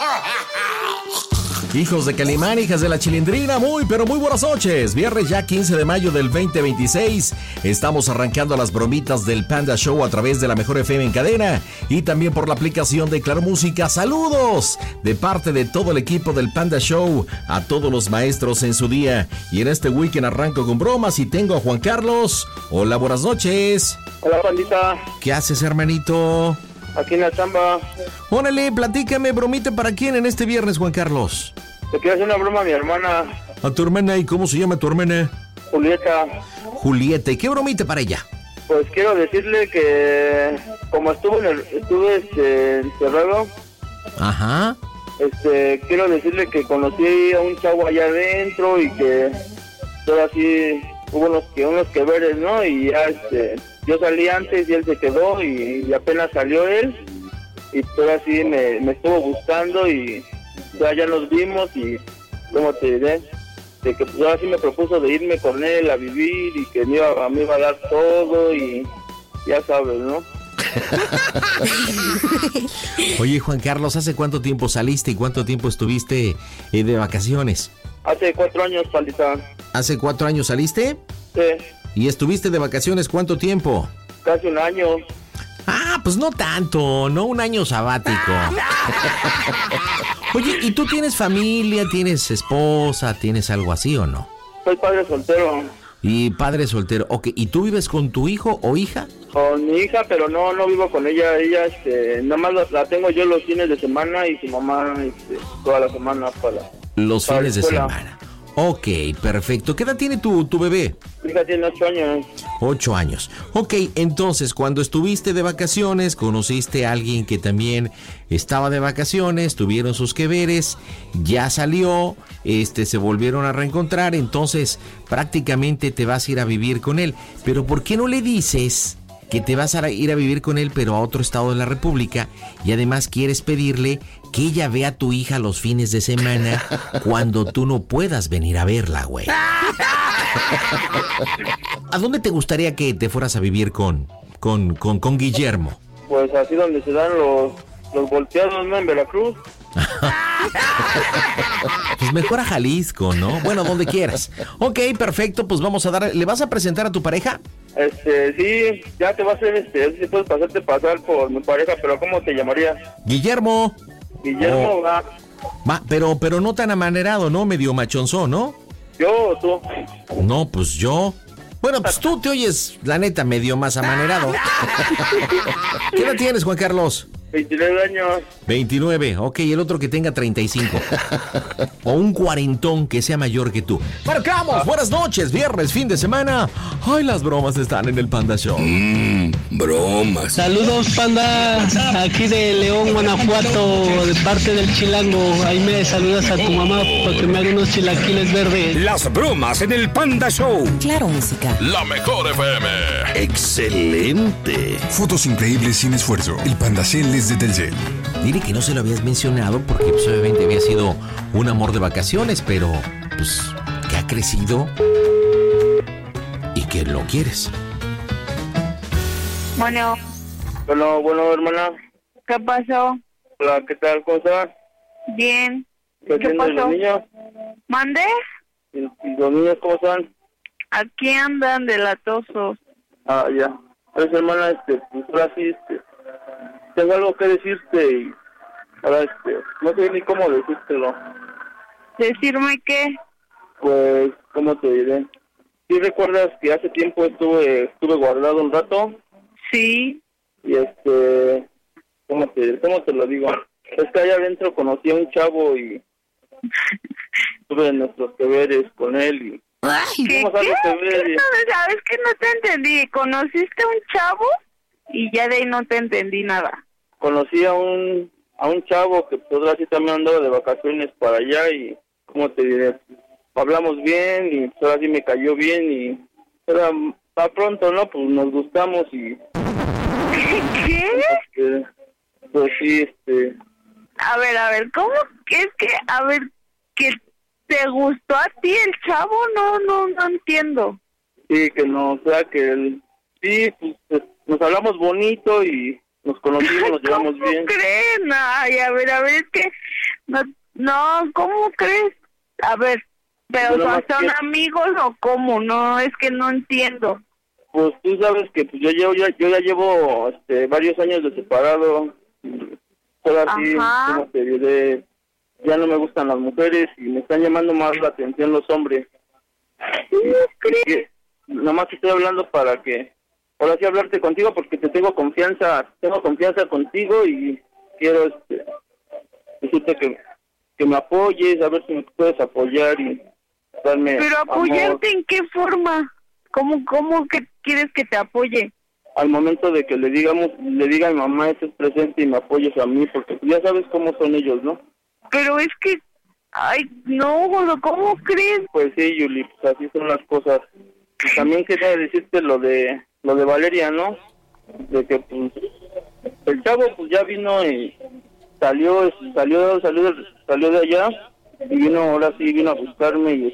Hijos de Calimán, hijas de la Chilindrina, muy pero muy buenas noches. Viernes ya 15 de mayo del 2026. Estamos arrancando las bromitas del Panda Show a través de la Mejor FM en cadena y también por la aplicación de Claro Música. Saludos de parte de todo el equipo del Panda Show a todos los maestros en su día. Y en este weekend arranco con bromas y tengo a Juan Carlos. Hola, buenas noches. Hola, pandita. ¿Qué haces, hermanito? Aquí en la chamba. Órale, platícame, bromita para quién en este viernes, Juan Carlos. Le quiero hacer una broma a mi hermana. ¿A tu hermana? ¿Y cómo se llama tu hermana? Julieta. Julieta, ¿y qué bromita para ella? Pues quiero decirle que como estuve encerrado. Ajá. Quiero decirle que conocí a un chavo allá adentro y que ahora sí hubo unos que veres, ¿no? Y ya yo salí antes y él se quedó y apenas salió él y ahora sí me estuvo buscando y ya nos vimos y como te diré, de que pues ahora sí me propuso de irme con él a vivir y que me iba a dar todo y ya sabes, ¿no? Oye, Juan Carlos, ¿hace cuánto tiempo saliste y cuánto tiempo estuviste de vacaciones? Hace 4 años, pandita. ¿Hace 4 años saliste? Sí. ¿Y estuviste de vacaciones cuánto tiempo? Casi un año. Ah, pues no tanto, no un año sabático. Oye, ¿y tú tienes familia, tienes esposa, tienes algo así o no? Soy padre soltero. Y padre soltero, ok, ¿y tú vives con tu hijo o hija? Con mi hija, pero no vivo con ella. Ella, nada más la tengo yo los fines de semana y su mamá, toda la semana para los para fines de semana. Ok, perfecto. ¿Qué edad tiene tu bebé? Mi hija tiene 8 años. 8 años. Ok, entonces, cuando estuviste de vacaciones, conociste a alguien que también estaba de vacaciones, tuvieron sus que veres, ya salió, se volvieron a reencontrar, entonces prácticamente te vas a ir a vivir con él. Pero ¿por qué no le dices que te vas a ir a vivir con él, pero a otro estado de la República, y además quieres pedirle que ella vea a tu hija los fines de semana cuando tú no puedas venir a verla, güey? ¿A dónde te gustaría que te fueras a vivir con Guillermo? Pues así donde se dan los volteados, ¿no? En Veracruz. Pues mejor a Jalisco, ¿no? Bueno, donde quieras. Ok, perfecto, pues vamos a dar... ¿Le vas a presentar a tu pareja? Sí, ya te va a hacer, si puedes pasar por mi pareja, pero ¿cómo te llamarías? Guillermo. Guillermo, va. Va, pero no tan amanerado, ¿no? Medio machonzón, ¿no? ¿Yo o tú? No, pues yo. Bueno, pues tú te oyes, la neta, medio más amanerado. ¿Qué edad tienes, Juan Carlos? 29 años. 29, ok, el otro que tenga 35. O un cuarentón que sea mayor que tú. ¡Marcamos! Buenas noches, viernes, fin de semana. Ay, las bromas están en el Panda Show. Bromas. Saludos, Panda. Aquí de León, Guanajuato, de parte del Chilango. Ahí me saludas a tu mamá porque me haga unos chilaquiles verdes. Las bromas en el Panda Show. Claro Música. La Mejor FM. Excelente. Fotos increíbles sin esfuerzo. El Pandacel es de Telcel. Dile que no se lo habías mencionado porque pues, obviamente había sido un amor de vacaciones, pero pues que ha crecido y que lo quieres. Bueno, Bueno, hermana. ¿qué pasó? Hola, ¿qué tal? ¿Cómo estás? Bien. ¿Qué ¿Qué tienen pasó? los niños? ¿Mandé? ¿Y los niños cómo están? Aquí andan de latosos. Ah, ya. Pues, hermana, pues ahora sí, tengo algo que decirte y ahora, no sé ni cómo decírtelo. ¿Decirme qué? Pues, ¿cómo te diré? ¿Sí recuerdas que hace tiempo estuve guardado un rato? Sí. Y ¿cómo te lo digo? Es que allá adentro conocí a un chavo y tuve nuestros deberes con él y... ¿Qué? algo que ver y... ¿Sabes qué? No te entendí. ¿Conociste a un chavo? Y ya de ahí no te entendí nada. Conocí a un chavo que pues ahora sí también andaba de vacaciones para allá y, ¿cómo te diré? Hablamos bien y pues ahora sí me cayó bien y era para pronto, ¿no? Pues nos gustamos y... ¿Qué? Pues sí, A ver, ¿cómo? Es que, a ver, que te gustó a ti el chavo, no entiendo. Sí, que no, o sea que él... Sí, pues nos hablamos bonito y nos conocimos, nos llevamos bien. ¿Cómo creen? Ay, a ver, es que No, no, ¿cómo crees? A ver, pero ¿son amigos o cómo? No, es que no entiendo. Pues tú sabes que pues, yo ya llevo varios años de separado. Ahora sí, como te diré, ya no me gustan las mujeres y me están llamando más la atención los hombres. Nomás estoy hablando para que, ahora sí hablarte contigo porque te tengo confianza contigo y quiero decirte que me apoyes, a ver si me puedes apoyar y darme Pero apoyarte amor. ¿En qué forma? ¿Cómo que quieres que te apoye? Al momento de que le diga a mi mamá estés presente y me apoyes a mí, porque ya sabes cómo son ellos, ¿no? Pero es que, ay, no, gordo, ¿cómo crees? Pues sí, Yuli, pues así son las cosas. Y también quería decirte lo de Valeria, ¿no? De que pues el chavo pues ya vino y salió de allá y vino a buscarme y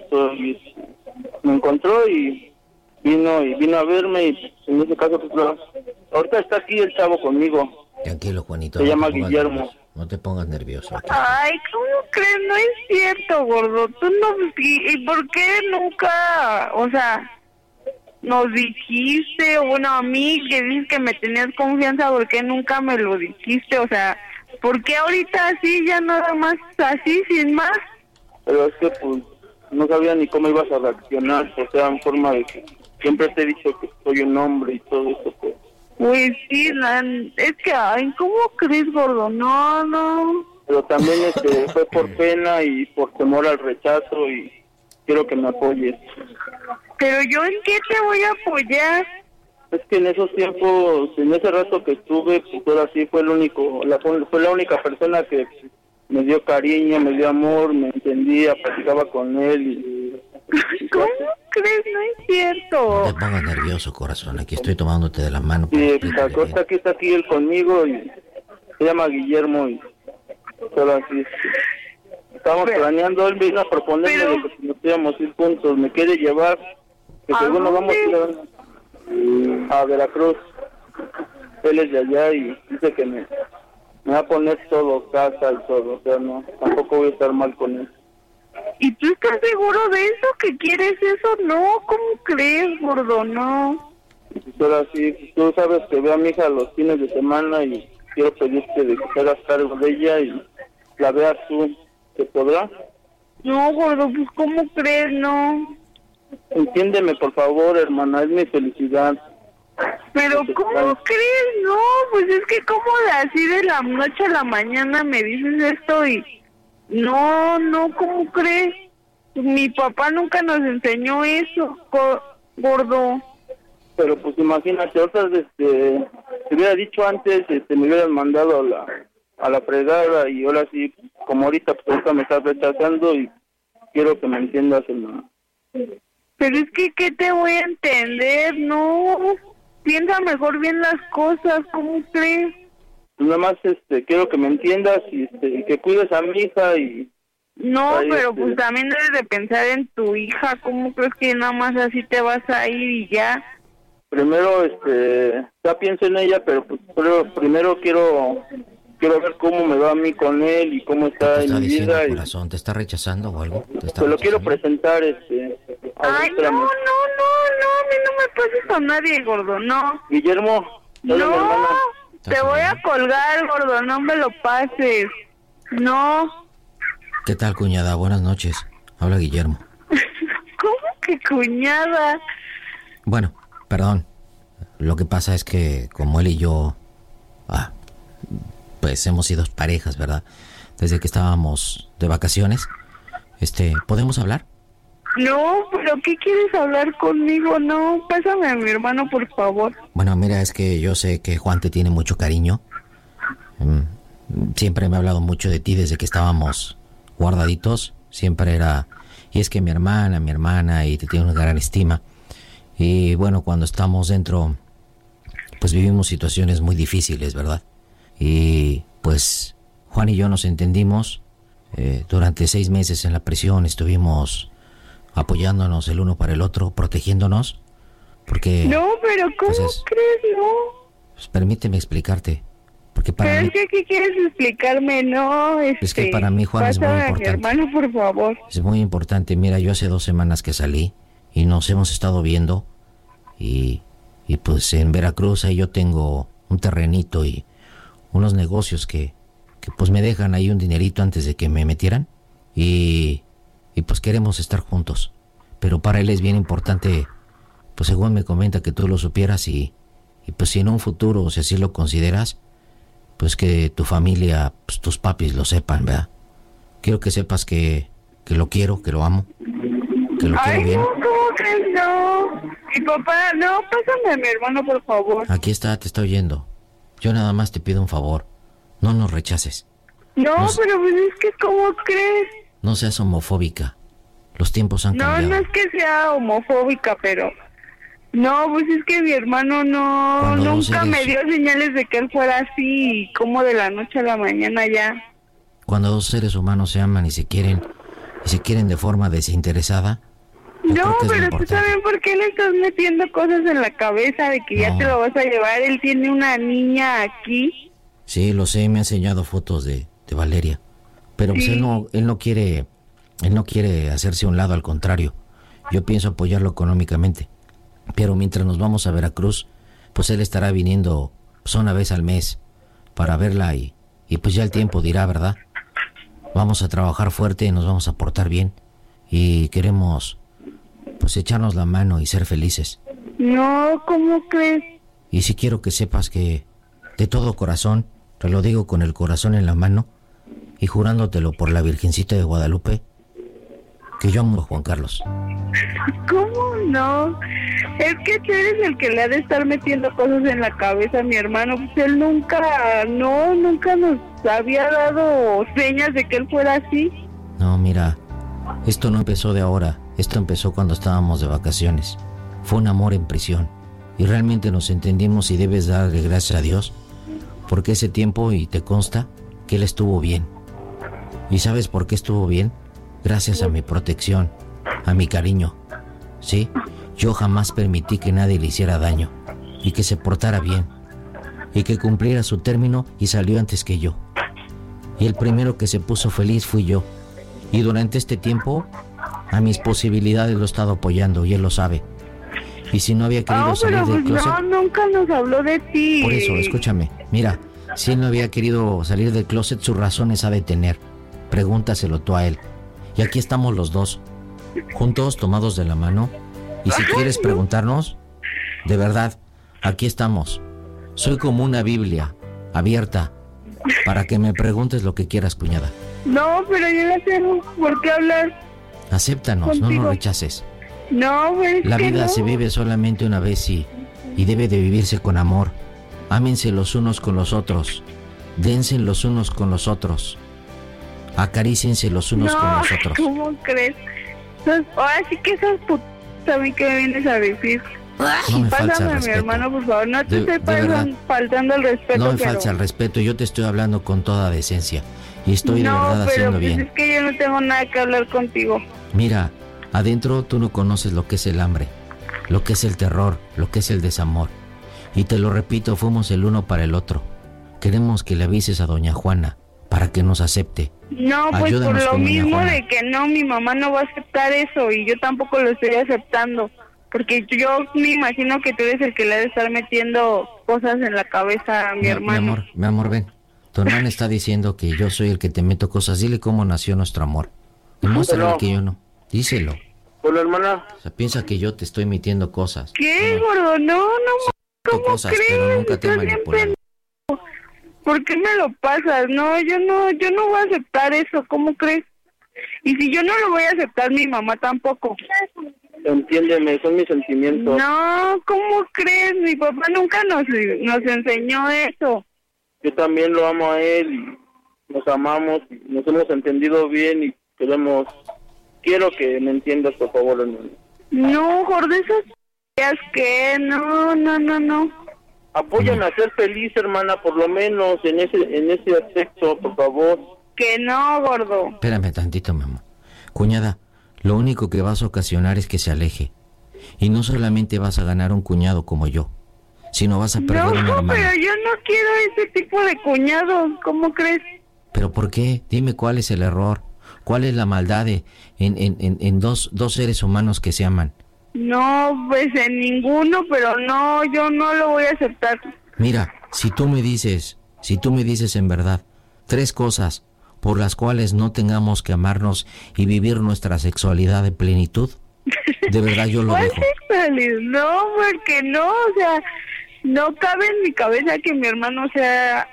me encontró y vino a verme y en ese caso pues ahorita está aquí el chavo conmigo. Tranquilo, Juanito. Se llama Guillermo. No te pongas nervioso. Ay, ¿cómo crees? No es cierto, gordo. Tú no... ¿Y por qué nunca, o sea, nos dijiste? O bueno, a mí que dices que me tenías confianza, ¿por qué nunca me lo dijiste? O sea, ¿por qué ahorita así, ya nada más así, sin más? Pero es que pues no sabía ni cómo ibas a reaccionar, o sea, en forma de que siempre te he dicho que soy un hombre y todo eso, pues. Pues sí, es que, ay, ¿cómo crees, gordo? No. Pero también fue por pena y por temor al rechazo y quiero que me apoyes. Pero yo, ¿en qué te voy a apoyar? Es que en esos tiempos, en ese rato que estuve, pues ahora sí fue fue la única persona que me dio cariño, me dio amor, me entendía, platicaba con él y... ¿Cómo crees? No es cierto. No te pongas nervioso, corazón. Aquí estoy tomándote de la mano. Sí, está aquí él conmigo y se llama Guillermo y ahora sí. Estábamos planeando, él vino a proponerme de que si nos íbamos a ir juntos, me quiere llevar, que según nos vamos a ir a Veracruz. Él es de allá y dice que me va a poner todo, casa y todo, o sea, no, tampoco voy a estar mal con él. ¿Y tú estás seguro de eso? ¿Que quieres eso? No, ¿cómo crees, gordo? No. Ahora sí, tú sabes que veo a mi hija los fines de semana y quiero pedirte de que te hagas cargo de ella y la veas tú. ¿Te podrá? No, gordo, pues ¿cómo crees? No. Entiéndeme, por favor, hermana, es mi felicidad. Pero ¿cómo crees? No, pues es que como así de la noche a la mañana me dices esto y... No, ¿cómo crees? Mi papá nunca nos enseñó eso, gordo. Pero pues imagínate, ahorita te hubiera dicho antes, me hubieran mandado a la fregada y ahora sí, como ahorita pues ahorita me estás rechazando y quiero que me entiendas, hermano. Pero es que, ¿qué te voy a entender? No, piensa mejor bien las cosas, ¿cómo crees? Nada más quiero que me entiendas y que cuides a mi hija y... No, pero pues también debes de pensar en tu hija. ¿Cómo crees que nada más así te vas a ir y ya? Primero, ya pienso en ella, pero pues primero quiero ver cómo me va a mí con él y cómo está en mi vida. Corazón, ¿te está rechazando o algo? Te lo quiero presentar, Ay, no, a mí no me pases con nadie, gordo, no. Guillermo, no, te voy a colgar, gordo, no me lo pases. No. ¿Qué tal, cuñada? Buenas noches. Habla Guillermo. ¿Cómo que cuñada? Bueno, perdón. Lo que pasa es que como él y yo, pues hemos sido parejas, ¿verdad? Desde que estábamos de vacaciones. ¿Podemos hablar? No, pero ¿qué quieres hablar conmigo? No, pásame a mi hermano, por favor. Bueno, mira, es que yo sé que Juan te tiene mucho cariño. Siempre me ha hablado mucho de ti desde que estábamos guardaditos. Siempre era... Y es que mi hermana, y te tiene una gran estima. Y bueno, cuando estamos dentro, pues vivimos situaciones muy difíciles, ¿verdad? Y pues Juan y yo nos entendimos. Durante 6 meses en la prisión estuvimos apoyándonos el uno para el otro, protegiéndonos, porque... No, pero ¿cómo crees? No. Pues permíteme explicarte. Porque para Pero mí, es que aquí quieres explicarme, ¿no? es que para mí, Juan, es muy pásame a mi importante. hermano, por favor. Es muy importante. Mira, yo hace 2 semanas que salí y nos hemos estado viendo y pues en Veracruz ahí yo tengo un terrenito y unos negocios que pues me dejan ahí un dinerito antes de que me metieran y pues queremos estar juntos. Pero para él es bien importante, pues según me comenta, que tú lo supieras y pues si en un futuro, o si así lo consideras, pues que tu familia, pues tus papis lo sepan, ¿verdad? Quiero que sepas que lo quiero, que lo amo, que lo Ay, quiero bien. no, ¿cómo crees? No. Mi papá, no, pásame a mi hermano, por favor. Aquí está, te estoy oyendo. Yo nada más te pido un favor. No nos rechaces. No, No sé. pero pues es que, ¿cómo crees? No seas homofóbica. Los tiempos han No, cambiado. no es que sea homofóbica, pero... No, pues es que mi hermano no, Cuando dos nunca eres- me dio señales de que él fuera así, y como de la noche a la mañana ya. Cuando 2 seres humanos se aman y se quieren de forma desinteresada, yo No, creo que es lo pero tú importante. sabes por qué le estás metiendo cosas en la cabeza de que ya No. te lo vas a llevar. Él tiene una niña aquí. Sí, lo sé, me ha enseñado fotos de Valeria. Pero pues Sí. él no quiere hacerse a un lado, al contrario. Yo pienso apoyarlo económicamente. Pero mientras nos vamos a Veracruz, pues él estará viniendo pues, una vez al mes para verla y pues ya el tiempo dirá, ¿verdad? Vamos a trabajar fuerte, nos vamos a portar bien y queremos pues echarnos la mano y ser felices. No, ¿cómo crees? Y sí quiero que sepas que de todo corazón, te lo digo con el corazón en la mano y jurándotelo por la Virgencita de Guadalupe, que yo amo a Juan Carlos. ¿Cómo no? Es que tú eres el que le ha de estar metiendo cosas en la cabeza a mi hermano. Pues él nunca nos había dado señas de que él fuera así. No, mira, esto no empezó de ahora, esto empezó cuando estábamos de vacaciones. Fue un amor en prisión y realmente nos entendimos y debes darle gracias a Dios porque ese tiempo, y te consta, que él estuvo bien. ¿Y sabes por qué estuvo bien? Gracias a mi protección, a mi cariño. Sí, yo jamás permití que nadie le hiciera daño y que se portara bien y que cumpliera su término y salió antes que yo. Y el primero que se puso feliz fui yo. Y durante este tiempo, a mis posibilidades lo he estado apoyando y él lo sabe. Y si no había querido salir pero del pues closet... no, nunca nos habló de ti. Por eso, escúchame, mira, si él no había querido salir del closet, sus razones ha de tener. Pregúntaselo tú a él. Y aquí estamos los dos, juntos, tomados de la mano. Y si quieres preguntarnos, de verdad, aquí estamos. Soy como una Biblia, abierta, para que me preguntes lo que quieras, cuñada. No, pero yo no tengo por qué hablar. Acéptanos, no Contigo. nos rechaces. No, pues La que vida no. se vive solamente una vez y debe de vivirse con amor. Ámense los unos con los otros. Dense los unos con los otros. Acaríciense los unos con los otros. ¿Cómo crees? Ahora sí que esas putas a mí que me vienes a decir. No me falta el Pásame a mi respeto. hermano, por favor. No te De- estoy de verdad. faltando el respeto, No me pero... falta el respeto, yo te estoy hablando con toda decencia. Y estoy de verdad pero haciendo pues bien. es que yo no tengo nada que hablar contigo. Mira, adentro tú no conoces lo que es el hambre, lo que es el terror, lo que es el desamor. Y te lo repito, fuimos el uno para el otro. Queremos que le avises a doña Juana para que nos acepte. No, pues Ayúdanos por lo con doña mismo Juana. de que no, mi mamá no va a aceptar eso y yo tampoco lo estoy aceptando. Porque yo me imagino que tú eres el que le ha de estar metiendo cosas en la cabeza a mi hermano. Mi amor, ven. Tu hermana está diciendo que yo soy el que te meto cosas. Dile cómo nació nuestro amor. Demuéstrale No. que yo no. Díselo. Hola, hermana. O sea, piensa que yo te estoy metiendo cosas. ¿Qué, gordo? No, ¿cómo Cosas, crees? pero nunca te he Estás bien manipulado. pendejo. ¿Por qué me lo pasas? No, yo no voy a aceptar eso. ¿Cómo crees? Y si yo no lo voy a aceptar, mi mamá tampoco. Entiéndeme, son mis sentimientos. No, ¿cómo crees? Mi papá nunca nos enseñó eso. Yo también lo amo a él y nos amamos, nos hemos entendido bien y quiero que me entiendas, por favor, hermano. No, gordo, esas ideas que no. Apóyame a ser feliz, hermana, por lo menos en ese aspecto, por favor. Que no, gordo. Espérame tantito, mi amor. Cuñada, lo único que vas a ocasionar es que se aleje. Y no solamente vas a ganar un cuñado como yo, sino vas a perder un hermano. No, pero yo no quiero ese tipo de cuñados, ¿cómo crees? ¿Pero por qué? Dime cuál es el error, cuál es la maldad en dos seres humanos que se aman. No, pues en ninguno, pero no, yo no lo voy a aceptar. Mira, si tú me dices en verdad 3 cosas por las cuales no tengamos que amarnos y vivir nuestra sexualidad de plenitud, de verdad yo lo dejo. No, porque no, o sea, no cabe en mi cabeza que mi hermano sea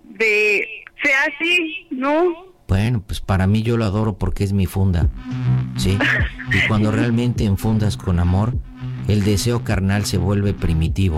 así, ¿no? Bueno, pues para mí yo lo adoro porque es mi funda, ¿sí? Y cuando realmente enfundas con amor, el deseo carnal se vuelve primitivo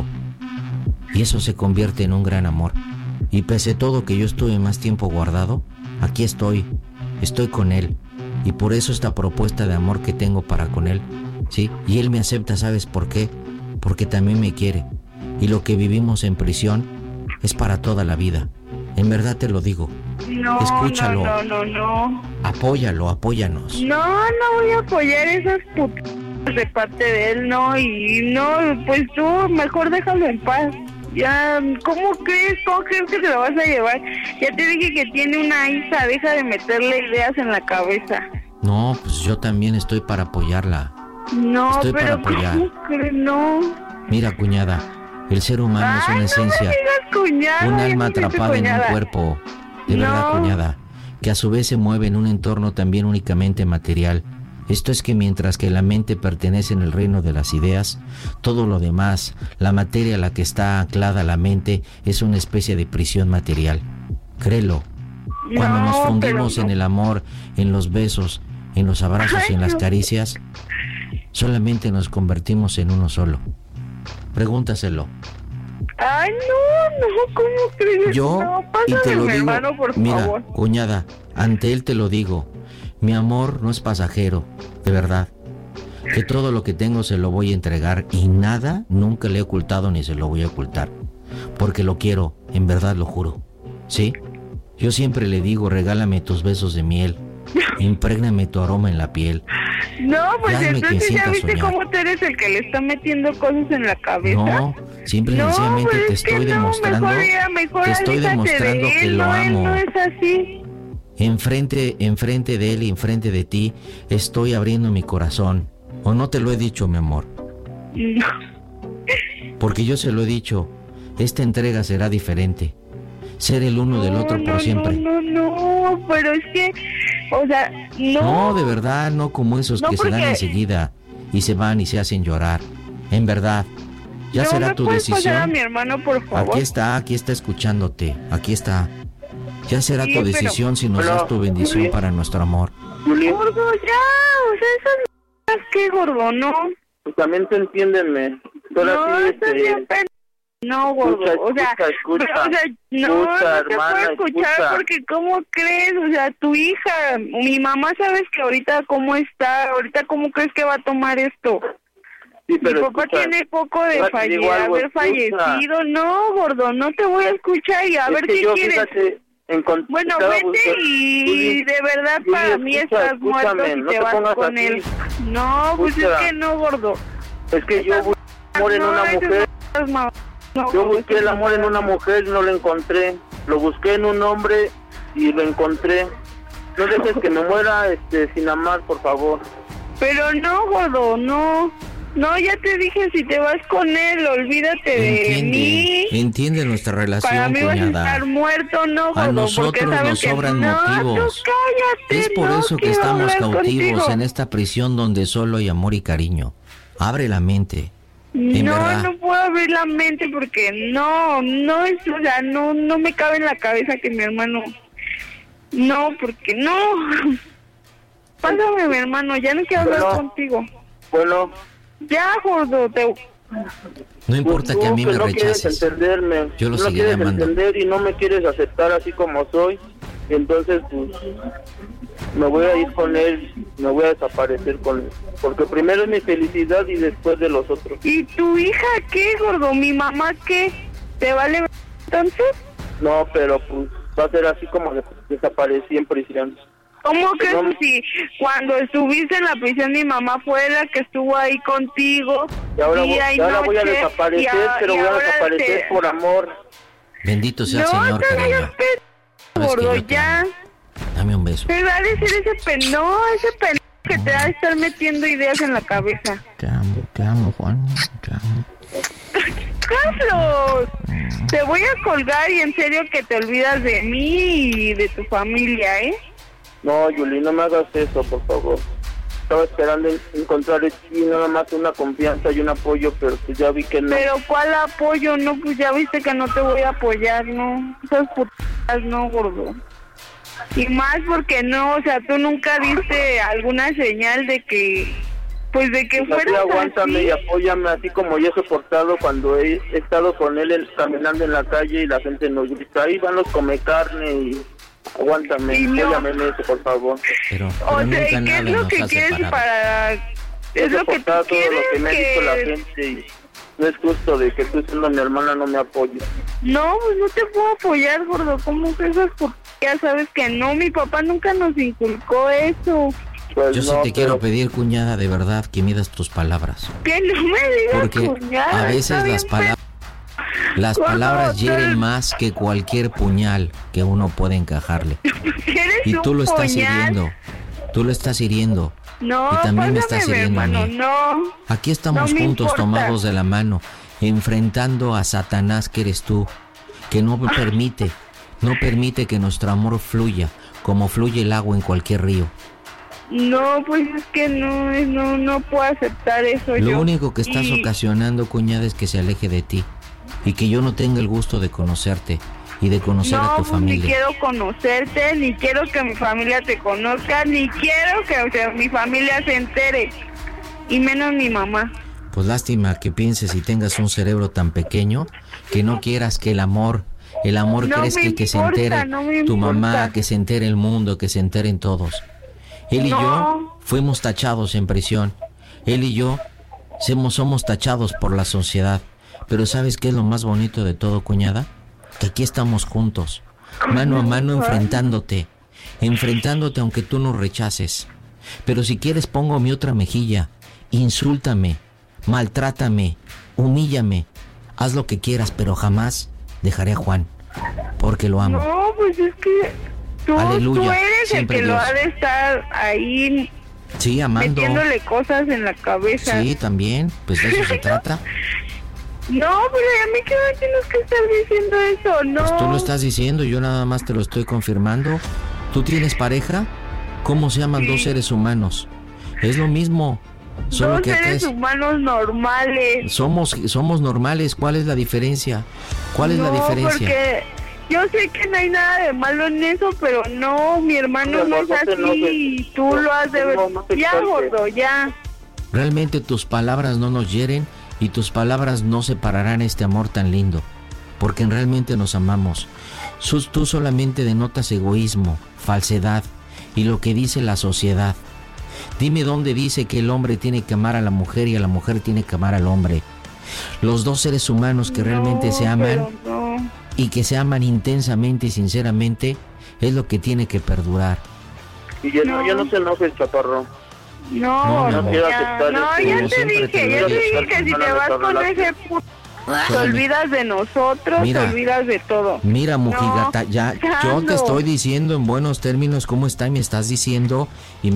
y eso se convierte en un gran amor. Y pese a todo que yo estuve más tiempo guardado, aquí estoy con él. Y por eso esta propuesta de amor que tengo para con él, ¿sí? Y él me acepta, ¿sabes por qué? Porque también me quiere. Y lo que vivimos en prisión es para toda la vida. En verdad te lo digo. No, escúchalo. No. Apóyanos. No voy a apoyar esas putas de parte de él, no. Y no, pues tú mejor déjalo en paz. Ya, ¿cómo crees? ¿Cómo crees que te lo vas a llevar? Ya te dije que tiene una hija, deja de meterle ideas en la cabeza. No, pues yo también estoy para apoyarla. No, estoy pero para apoyar. ¿cómo crees? No. Mira, cuñada, el ser humano es una esencia, no me digas, cuñada, un alma ya no atrapada en un cuerpo, de verdad, cuñada, que a su vez se mueve en un entorno también únicamente material. Esto es que mientras que la mente pertenece en el reino de las ideas, todo lo demás, la materia a la que está anclada la mente, es una especie de prisión material. Créelo. Cuando nos fundimos en el amor, en los besos, en los abrazos y en las caricias, solamente nos convertimos en uno solo. Pregúntaselo. Ay, no, ¿cómo crees? Yo, no, y te lo mi digo, hermano, por mira, favor. cuñada, ante él te lo digo, mi amor no es pasajero, de verdad, que todo lo que tengo se lo voy a entregar y nada nunca le he ocultado ni se lo voy a ocultar, porque lo quiero, en verdad lo juro, ¿sí? Yo siempre le digo, regálame tus besos de miel, imprégname tu aroma en la piel. No, pues Hazme que entonces ya sienta viste soñar. cómo tú eres el que le está metiendo cosas en la cabeza. No, simple y No, sencillamente pues te es que estoy demostrando, mejor te estoy aléjate demostrando de que él, lo no, él amo. no es así. Enfrente de él y enfrente de ti, estoy abriendo mi corazón. ¿O no te lo he dicho, mi amor? No. Porque yo se lo he dicho, esta entrega será diferente. Ser el uno del otro por siempre. No, pero es que, o sea, No, de verdad, no como esos No, que se dan porque- enseguida y se van y se hacen llorar. En verdad, ya no será me tu puedes pasar a decisión. mi hermano, por favor. Aquí está escuchándote, aquí está. Ya será Sí, tu pero- decisión si nos Pero- das tu bendición sí. para nuestro amor. Juli, Gordo, ya, o sea, esas que gordo, no. pues también te entiéndeme. Pero No, así, estás bien no, gordo, o sea, escucha, pero, o sea, no, escucha, no te hermana, puedo escuchar escucha. porque ¿cómo crees? O sea, tu hija, mi mamá, ¿sabes que ahorita cómo está? Ahorita ¿cómo crees que va a tomar esto? Sí, Mi pero papá escucha, tiene poco de te digo algo, haber escucha. fallecido. No, gordo, no te voy a escuchar y a Es ver que qué yo, quieres. fíjate, Bueno, estaba vete buscando- y Juli, de verdad Juli, para mí escucha, estás muerto escúchame, si no te te vas pongas con así. él. No, pues Escucha. es que no, gordo. Es que yo busqué amor en una esas mujer. cosas, no, Yo gordo, busqué el amor en una mujer y no lo encontré. Lo busqué en un hombre y lo encontré. No dejes que me muera sin amar, por favor. Pero no, gordo, no. No, ya te dije, si te vas con él, olvídate de mí. Entiende nuestra Para relación, mí vas a cuñada. estar muerto, no, gordo. A porque nosotros sabes nos que sobran no, motivos. tú cállate, Es por no eso que quiero estamos hablar cautivos contigo. en esta prisión donde solo hay amor y cariño. Abre la mente. En verdad. No puedo abrir la mente porque no es, o sea, no me cabe en la cabeza que mi hermano, no, porque no. Pásame, mi hermano, ya no quiero hablar Bueno. contigo. Bueno, Ya, gordo, No importa pues que a tú mí me no quieres rechaces. entenderme. Yo lo no seguiré quieres amando. entender y no me quieres aceptar así como soy. Entonces, pues, me voy a ir con él, me voy a desaparecer con él. Porque primero es mi felicidad y después de los otros. ¿y tu hija qué, gordo? ¿Mi mamá qué? ¿Te vale entonces? No, pero pues va a ser así como desaparecí en prisión. ¿Cómo que No. si cuando estuviste en la prisión mi mamá fue la que estuvo ahí contigo Y ahora, día y ahora voy a noche, desaparecer, pero y voy a ahora desaparecer te- por amor. Bendito sea el No, Señor, te cariño. vayas, Sabes que gordo, yo te ya. amo. Dame un beso. Te va a decir ese ese que te va a estar metiendo ideas en la cabeza. Te amo, Juan. Te amo. ¡Carlos! Te voy a colgar y en serio que te olvidas de mí y de tu familia, ¿eh? No, Yuli, no me hagas eso, por favor. Estaba esperando encontrar en ti nada más una confianza y un apoyo, pero pues ya vi que no. Pero ¿cuál apoyo? No, pues ya viste que no te voy a apoyar, ¿no? Esas putas no, gordo. Y más porque no, o sea, tú nunca diste alguna señal de que, pues de que Pues así fueras aguántame así. y apóyame, así como yo he soportado cuando he estado con él caminando en la calle y la gente nos grita, ahí van los come carne y aguántame, Y no. apóyame en eso, por favor. Pero O nunca sea, ¿y qué nada es lo nos que ha quieres separado. para...? He Es lo que tú soportado todo quieres lo que me ha dicho la que... gente y no es justo de que tú siendo mi hermana no me apoyes. No, pues no te puedo apoyar, gordo. ¿Cómo que esas putas? Ya sabes que no, mi papá nunca nos inculcó eso. Pues Yo sí no, te quiero pero- pedir, cuñada, de verdad, que midas tus palabras. Que no me digas, Porque cuñada, a veces está las bien palabras... Las Gordo, palabras hieren tú- más que cualquier puñal que uno puede encajarle. Eres Y tú un lo estás puñal. hiriendo. Tú lo estás hiriendo. No, Y también me pásame, estás hiriendo a hermano, mí. no. Aquí estamos No me juntos, importa. tomados de la mano, enfrentando a Satanás que eres tú, que no permite que nuestro amor fluya como fluye el agua en cualquier río. No, pues es que no puedo aceptar eso yo. Lo único que estás Y- ocasionando, cuñada, es que se aleje de ti y que yo no tenga el gusto de conocerte y de conocer a No, tu pues ni familia. quiero conocerte, ni quiero que mi familia te conozca, ni quiero que o sea, mi familia se entere. Y menos mi mamá. Pues lástima que pienses y tengas un cerebro tan pequeño que no quieras que el amor No crees me que se importa, entere no me tu mamá, importa. que se entere el mundo, que se enteren todos. Él y No. yo fuimos tachados en prisión. Él y yo somos tachados por la sociedad. Pero ¿sabes qué es lo más bonito de todo, cuñada? Que aquí estamos juntos, mano a mano, enfrentándote aunque tú nos rechaces. Pero si quieres pongo mi otra mejilla, insúltame, maltrátame, humíllame, haz lo que quieras, pero jamás dejaré a Juan, porque lo amo. No, pues es que tú Aleluya, eres el siempre que lo Dios. ha de estar ahí Sí, amando. metiéndole cosas en la cabeza. Sí, también, pues de eso se trata. No, pero a mí que me tienes que estar diciendo eso, no. Pues tú lo estás diciendo, yo nada más te lo estoy confirmando. ¿Tú tienes pareja? ¿Cómo se llaman dos seres humanos? Es lo mismo, solo Dos que acá seres es... humanos normales. Somos normales, ¿cuál es la diferencia? ¿Cuál es la diferencia? Porque yo sé que no hay nada de malo en eso, pero no, mi hermano No, no es no te así enojes. y tú lo has de ver. No, no te Ya, exaltes. gordo, ya. Realmente tus palabras no nos hieren y tus palabras no separarán este amor tan lindo, porque realmente nos amamos. Tú solamente denotas egoísmo, falsedad y lo que dice la sociedad. Dime dónde dice que el hombre tiene que amar a la mujer y a la mujer tiene que amar al hombre. Los dos seres humanos que realmente No, se aman pero no. y que se aman intensamente y sinceramente es lo que tiene que perdurar. Y yo No. no se enojes, chaparro. No, mi No, amor. quiero ya, aceptar no, esto. ya Como te siempre dije, te ya lo te digo. dije que si te vas con ese puto, te olvidas de nosotros, Mira. te olvidas de todo. Mira, mujigata, No, ya yo te Carlos. estoy diciendo en buenos términos cómo está y me estás diciendo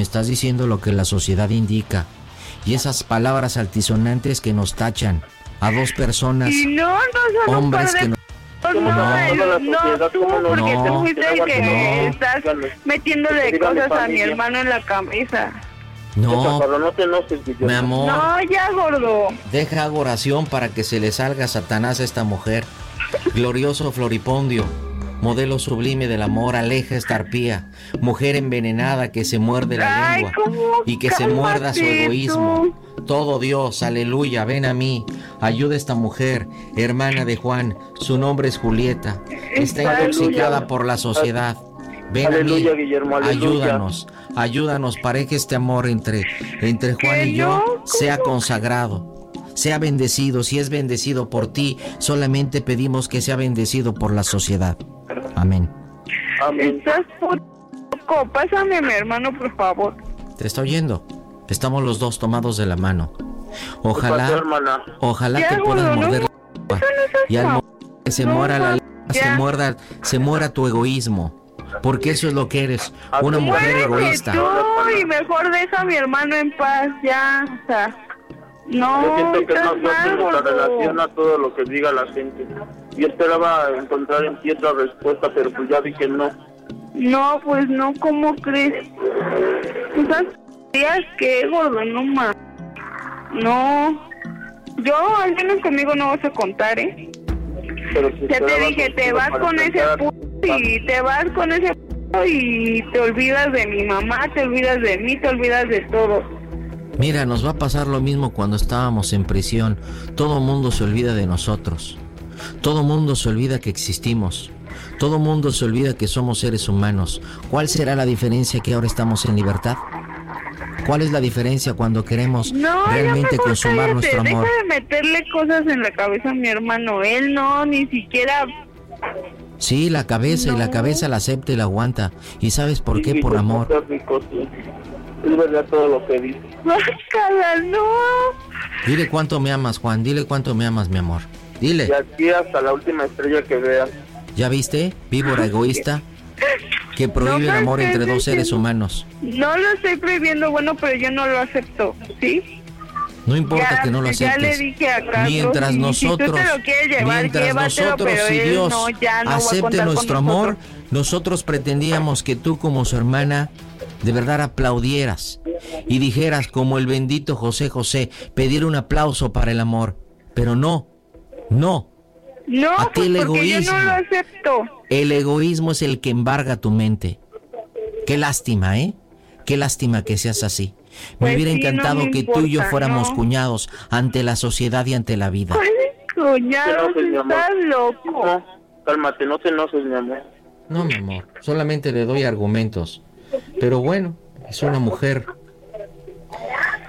lo que la sociedad indica. Y esas palabras altisonantes que nos tachan a dos personas, Y no son hombres que un no... par de... No, No, tú, porque no, tú fuiste el que no. estás metiéndole Dígale, cosas a mi familia. hermano en la cabeza. No, Chaparro, no te enojes, Guillermo. mi amor, No, ya, gordo. deja hago oración para que se le salga Satanás a esta mujer. Glorioso Floripondio, modelo sublime del amor, aleja esta arpía, mujer envenenada que se muerde la Ay, lengua ¿cómo? y que se muerda su Cálmate egoísmo. tú. Todo Dios, aleluya, ven a mí, ayuda a esta mujer, hermana de Juan, su nombre es Julieta, está Aleluya. intoxicada por la sociedad. Ven Aleluya, a mí, Guillermo, aleluya. ayúdanos para que este amor entre Juan y yo no? sea consagrado, sea bendecido. Si es bendecido por ti, solamente pedimos que sea bendecido por la sociedad. Amén. Amén. Estás puto loco. Pásame a mi hermano, por favor. Te está oyendo. Estamos los dos tomados de la mano. ¿Qué pasó, hermana? Ojalá Ya, te puedas gordo, morder no, la lengua. Y al momento que se No, muera la no, lengua, ya. se muera tu egoísmo. Porque eso es lo que eres, una mujer Muérete egoísta. tú y mejor deja a mi hermano en paz, ya. O sea, no, Yo siento que estás no mal, tengo la gordo. relación a todo lo que diga la gente. Yo esperaba encontrar en ti otra respuesta, pero pues ya vi que no. No, pues no, ¿cómo crees? ¿Esas días que, gordo? No más. No. Yo, al menos conmigo no vas a contar, ¿eh? Pero pues Ya te esperaba dije, te contigo vas para con ese intentar- puto y te vas con ese puto y te olvidas de mi mamá, te olvidas de mí, te olvidas de todo. Mira, nos va a pasar lo mismo cuando estábamos en prisión. Todo mundo se olvida de nosotros. Todo mundo se olvida que existimos. Todo mundo se olvida que somos seres humanos. ¿Cuál será la diferencia que ahora estamos en libertad? ¿Cuál es la diferencia cuando queremos No, realmente ya mejor consumar cállate, nuestro amor? deja de meterle cosas en la cabeza a mi hermano. Él no, ni siquiera... Sí, la cabeza y la cabeza la acepta y la aguanta. ¿Y sabes por qué? Sí, Por yo amor. soy rico, sí. Es verdad todo lo que dice. Bájala, no. Dile cuánto me amas, Juan. Dile cuánto me amas, mi amor. Y Dile. aquí hasta la última estrella que veas. ¿Ya viste? Víbora egoísta que prohíbe el amor entre dos seres humanos. No lo estoy prohibiendo, bueno, pero yo no lo acepto, ¿sí? No importa Ya, que no lo ya aceptes. le dije a Carlos, Mientras y si nosotros, tú te lo quieres llevar, mientras llévatelo, nosotros pero y él Dios no, ya no va a acepte contar con nuestro amor, nosotros. nosotros pretendíamos que tú como su hermana de verdad aplaudieras y dijeras como el bendito José José, pedir un aplauso para el amor. Pero no, no. No, ¿A qué pues el porque yo egoísmo? no lo acepto. El egoísmo es el que embarga tu mente. Qué lástima, ¿eh? Qué lástima que seas así. Me Pues hubiera sí, encantado no me que tú y yo importa, fuéramos no. cuñados ante la sociedad y ante la vida. ¿Cuál cuñado? No, pues, mi amor. Estás loco. No, cálmate, no te enojes, mi amor. No, mi amor, solamente le doy argumentos. Pero bueno, es una mujer